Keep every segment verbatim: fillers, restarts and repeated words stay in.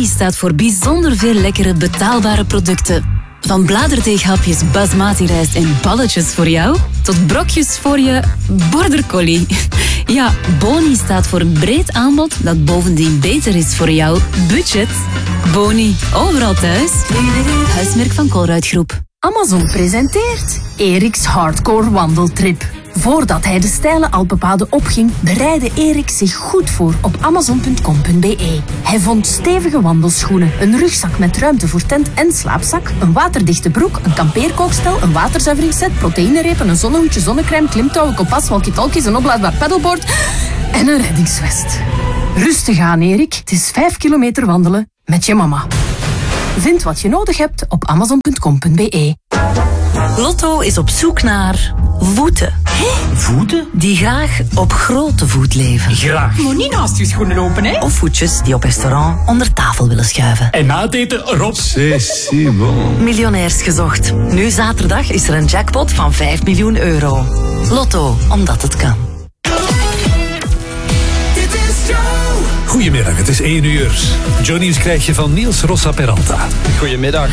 Boni staat voor bijzonder veel lekkere betaalbare producten. Van bladerdeeghapjes basmati rijst en balletjes voor jou, tot brokjes voor je border collie. Ja, Boni staat voor een breed aanbod dat bovendien beter is voor jouw budget. Boni, overal thuis. Huismerk van Colruyt-groep. Amazon presenteert Eriks Hardcore Wandeltrip. Voordat hij de steile Alpenpaden opging, bereidde Erik zich goed voor op amazon punt com punt be. Hij vond stevige wandelschoenen, een rugzak met ruimte voor tent en slaapzak, een waterdichte broek, een kampeerkookstel, een waterzuiveringsset, proteïnerepen, een zonnehoedje, zonnecrème, klimtouwen, kompas, walkie-talkies, een oplaadbaar paddleboard en een reddingsvest. Rustig aan, Erik. Het is vijf kilometer wandelen met je mama. Vind wat je nodig hebt op amazon punt com punt be. Lotto is op zoek naar voeten. Hé? Voeten? Die graag op grote voet leven. Graag. Moet niet naast je schoenen lopen, hè? Of voetjes die op restaurant onder tafel willen schuiven. En na het eten erop. C'est si bon. Miljonairs gezocht. Nu zaterdag is er een jackpot van vijf miljoen euro. Lotto, omdat het kan. Goedemiddag, het is één uur. Johnny's krijg je van Niels Rossa Peralta. Goedemiddag.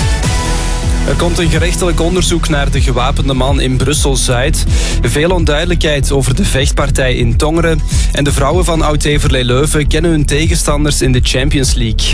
Er komt een gerechtelijk onderzoek naar de gewapende man in Brussel-Zuid. Veel onduidelijkheid over de vechtpartij in Tongeren. En de vrouwen van Oud-Heverlee Leuven kennen hun tegenstanders in de Champions League.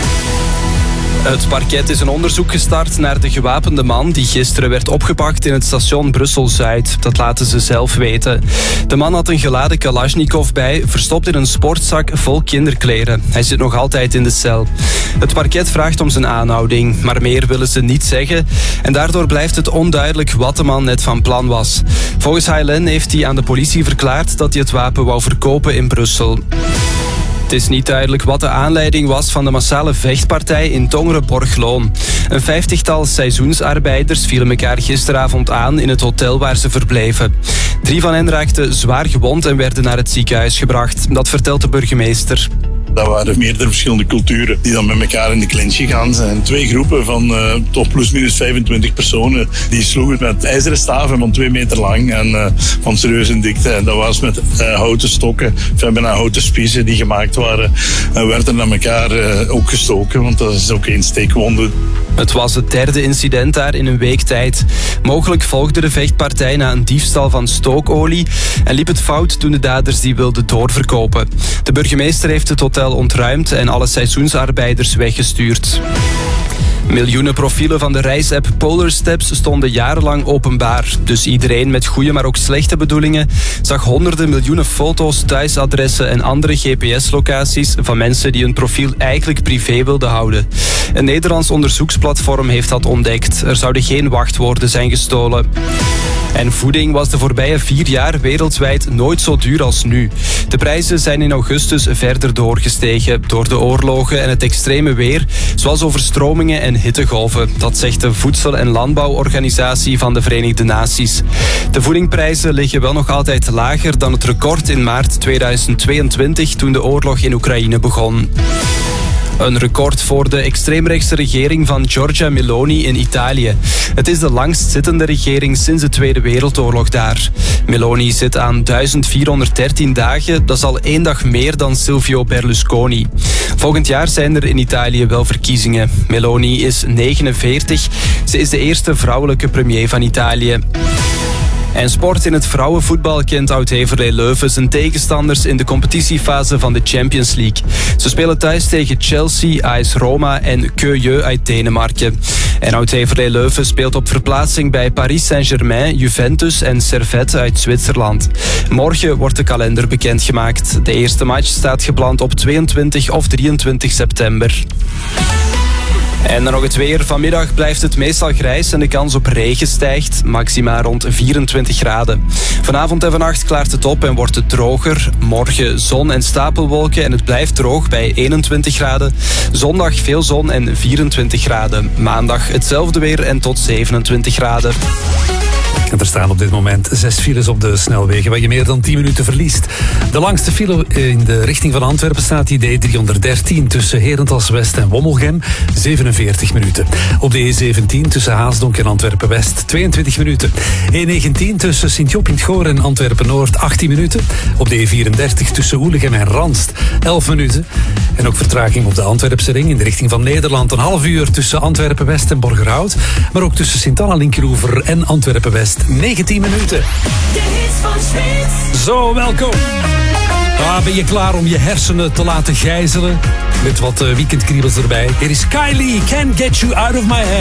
Het parket is een onderzoek gestart naar de gewapende man die gisteren werd opgepakt in het station Brussel-Zuid. Dat laten ze zelf weten. De man had een geladen Kalashnikov bij, verstopt in een sportzak vol kinderkleren. Hij zit nog altijd in de cel. Het parket vraagt om zijn aanhouding, maar meer willen ze niet zeggen. En daardoor blijft het onduidelijk wat de man net van plan was. Volgens H L N heeft hij aan de politie verklaard dat hij het wapen wou verkopen in Brussel. Het is niet duidelijk wat de aanleiding was van de massale vechtpartij in Tongeren-Borgloon. Een vijftigtal seizoensarbeiders vielen elkaar gisteravond aan in het hotel waar ze verbleven. Drie van hen raakten zwaar gewond en werden naar het ziekenhuis gebracht. Dat vertelt de burgemeester. Dat waren meerdere verschillende culturen die dan met elkaar in de clinch gegaan zijn. Twee groepen van uh, toch plus minus vijfentwintig personen. Die sloegen met ijzeren staven van twee meter lang en uh, van serieuze dikte. En dat was met uh, houten stokken, bijna houten spiezen die gemaakt waren. En werden naar elkaar uh, ook gestoken, want dat is ook één steekwonde. Het was het derde incident daar in een week tijd. Mogelijk volgde de vechtpartij na een diefstal van stookolie en liep het fout toen de daders die wilden doorverkopen. De burgemeester heeft het hotel ontruimd en alle seizoensarbeiders weggestuurd. Miljoenen profielen van de reisapp Polar Steps stonden jarenlang openbaar. Dus iedereen met goede, maar ook slechte bedoelingen zag honderden miljoenen foto's, thuisadressen en andere G P S-locaties van mensen die hun profiel eigenlijk privé wilden houden. Een Nederlands onderzoeksplatform heeft dat ontdekt. Er zouden geen wachtwoorden zijn gestolen. En voeding was de voorbije vier jaar wereldwijd nooit zo duur als nu. De prijzen zijn in augustus verder doorgestegen door de oorlogen en het extreme weer, zoals overstromingen en hittegolven. Dat zegt de Voedsel- en Landbouworganisatie van de Verenigde Naties. De voedingprijzen liggen wel nog altijd lager dan het record in maart tweeduizend tweeëntwintig toen de oorlog in Oekraïne begon. Een record voor de extreemrechtse regering van Giorgia Meloni in Italië. Het is de langstzittende regering sinds de Tweede Wereldoorlog daar. Meloni zit aan duizend vierhonderddertien dagen, dat is al één dag meer dan Silvio Berlusconi. Volgend jaar zijn er in Italië wel verkiezingen. Meloni is negenenveertig. Ze is de eerste vrouwelijke premier van Italië. En sport in het vrouwenvoetbal kent Oud-Heverlee Leuven zijn tegenstanders in de competitiefase van de Champions League. Ze spelen thuis tegen Chelsea, A S Roma en Køge uit Denemarken. En Oud-Heverlee Leuven speelt op verplaatsing bij Paris Saint-Germain, Juventus en Servette uit Zwitserland. Morgen wordt de kalender bekendgemaakt. De eerste match staat gepland op tweeëntwintig of drieëntwintig september. En dan nog het weer. Vanmiddag blijft het meestal grijs en de kans op regen stijgt. Maxima rond vierentwintig graden. Vanavond en vannacht klaart het op en wordt het droger. Morgen zon en stapelwolken en het blijft droog bij eenentwintig graden. Zondag veel zon en vierentwintig graden. Maandag hetzelfde weer en tot zevenentwintig graden. En er staan op dit moment zes files op de snelwegen waar je meer dan tien minuten verliest. De langste file in de richting van Antwerpen staat die D driehonderddertien tussen Herentals-West en Wommelgem, zevenenveertig minuten. Op de E zeventien tussen Haasdonk en Antwerpen-West, tweeëntwintig minuten. E negentien tussen Sint-Job in het Goor en Antwerpen-Noord, achttien minuten. Op de E vierendertig tussen Oelegem en Ranst, elf minuten. En ook vertraging op de Antwerpse ring in de richting van Nederland. Een half uur tussen Antwerpen-West en Borgerhout. Maar ook tussen Sint-Anna-Linkeroever en Antwerpen-West. negentien minuten. De hits van Smit. Zo, welkom. Ah, ben je klaar om je hersenen te laten gijzelen? Met wat uh, weekendkriebels erbij. Hier is Kylie, Can't Get You Out of My Head.